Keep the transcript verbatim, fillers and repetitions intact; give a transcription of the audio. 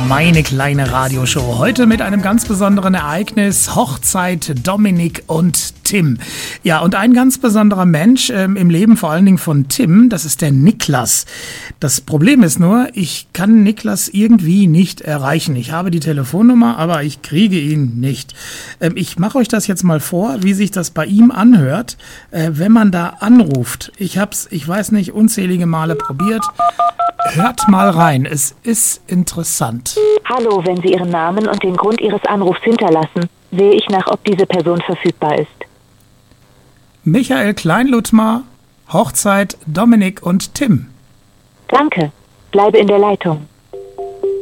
Meine kleine Radioshow. Heute mit einem ganz besonderen Ereignis. Hochzeit Dominik und Tim. Ja, und ein ganz besonderer Mensch ähm, im Leben vor allen Dingen von Tim, das ist der Niklas. Das Problem ist nur, ich kann Niklas irgendwie nicht erreichen. Ich habe die Telefonnummer, aber ich kriege ihn nicht. Ähm, ich mache euch das jetzt mal vor, wie sich das bei ihm anhört, äh, wenn man da anruft. Ich habe es, ich weiß nicht, unzählige Male probiert. Hört mal rein, es ist interessant. Hallo, wenn Sie Ihren Namen und den Grund Ihres Anrufs hinterlassen, sehe ich nach, ob diese Person verfügbar ist. Michael Kleinluthmar, Hochzeit Dominik und Tim. Danke, bleibe in der Leitung.